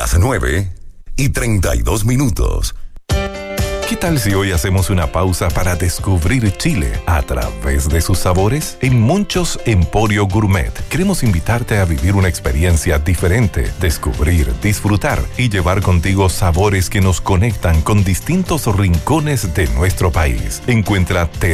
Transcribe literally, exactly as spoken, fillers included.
las nueve y treinta y dos minutos. ¿Qué tal si hoy hacemos una pausa para descubrir Chile a través de sus sabores? En Monchos Emporio Gourmet queremos invitarte a vivir una experiencia diferente, descubrir, disfrutar y llevar contigo sabores que nos conectan con distintos rincones de nuestro país. Encuentra